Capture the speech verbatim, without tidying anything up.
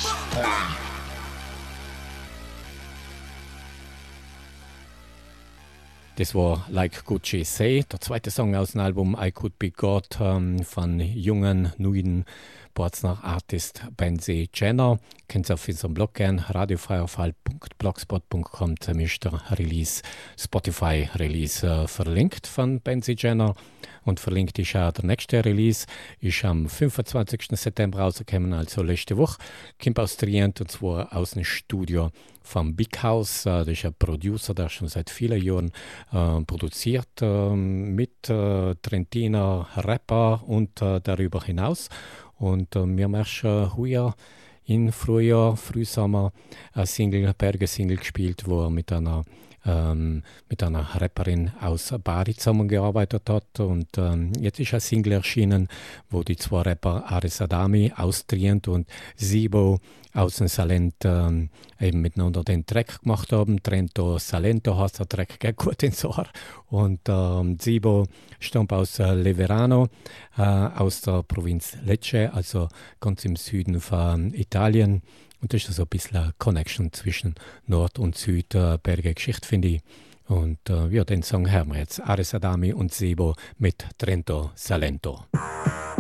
Das war Like Gucci Say, der zweite Song aus dem Album I Could Be God ähm, von jungen, neuen Borzner Artist Benzi Jenner. Könnt ihr auf unserem Blog gehen, radiofreierfall punkt blogspot punkt com. Da ist der Release, Spotify-Release äh, verlinkt von Benzi Jenner. Und verlinkt ist auch der nächste Release, ist am fünfundzwanzigsten September rausgekommen, also letzte Woche. Kommt aus Trient, und zwar aus dem Studio vom Big House. Das ist ein Producer, der schon seit vielen Jahren äh, produziert, äh, mit äh, Trentiner Rapper und äh, darüber hinaus. Und äh, wir haben erst äh, heuer im Frühjahr, Frühsommer, ein Single, Berge-Single gespielt, wo er mit einer Ähm, mit einer Rapperin aus Bari zusammengearbeitet hat. Und ähm, jetzt ist ein Single erschienen, wo die zwei Rapper Aris Adami aus Trient und Sibo aus dem Salent ähm, eben miteinander den Track gemacht haben. Trento Salento heißt der Track, geht gut ins Ohr. Und ähm, Sibo stammt aus äh, Leverano, äh, aus der Provinz Lecce, also ganz im Süden von Italien. Und das ist so ein bisschen eine Connection zwischen Nord und Süd, äh, Berge Geschichte, finde ich. Und äh, ja, den Song hören wir jetzt. Aris Adami und Sibo mit Trento Salento.